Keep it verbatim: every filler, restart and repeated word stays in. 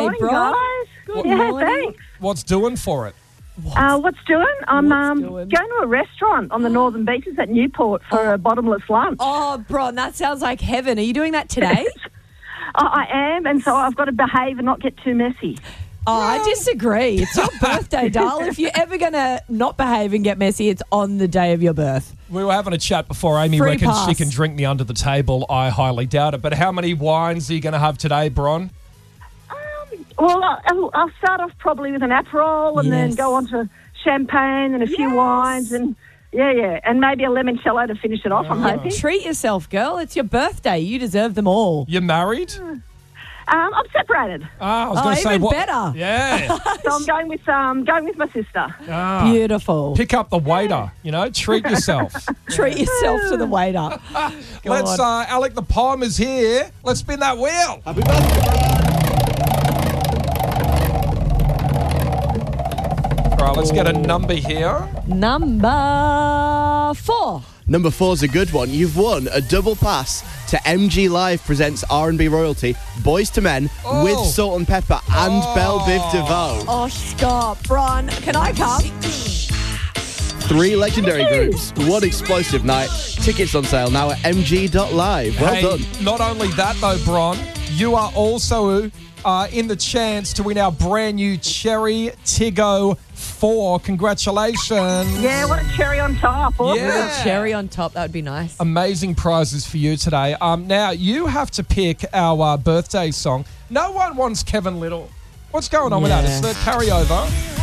morning, bro. guys. Good yeah, morning. thanks. What's doing for it? Uh, what's doing? I'm What's um, doing? going to a restaurant on the Northern Beaches at Newport for a bottomless lunch. Oh, Bron, that sounds like heaven. Are you doing that today? Oh, I am, and so I've got to behave and not get too messy. Oh, I disagree. It's your birthday, doll. If you're ever going to not behave and get messy, it's on the day of your birth. We were having a chat before. Amy Free reckons pass. she can drink me under the table. I highly doubt it. But how many wines are you going to have today, Bron? Um, well, I'll, I'll start off probably with an Aperol and then Yes. go on to champagne and a few Yes. wines and, yeah, yeah, and maybe a limoncello to finish it off, I'm hoping. Treat yourself, girl. It's your birthday. You deserve them all. You married? Um, I'm separated, Ah, I was Oh, going to say even what? better. Yeah. so I'm going with um, going with my sister. Ah. Beautiful. Pick up the waiter. You know, treat yourself. Treat yourself to the waiter. Let's. Uh, Alec the Palmer's here. Let's spin that wheel. Happy birthday. All right, let's get a number here. Number four. Number four's a good one. You've won a double pass to M G Live presents R and B royalty, Boys to Men, Oh. with Salt and Pepper and Oh. Belle Biv DeVoe. Oh, stop. Bron, can I come? Three legendary groups, one explosive night. Tickets on sale now at m g dot live. Well hey, done. not only that though, Bron, you are also uh, in the chance to win our brand new Cherry Tiggo four. Congratulations. Yeah, what a cherry on top. Awesome. Yeah. Cherry on top. That would be nice. Amazing prizes for you today. Um, now, you have to pick our uh, birthday song. No one wants Kevin Little. What's going on with that? Yeah. It's the carryover.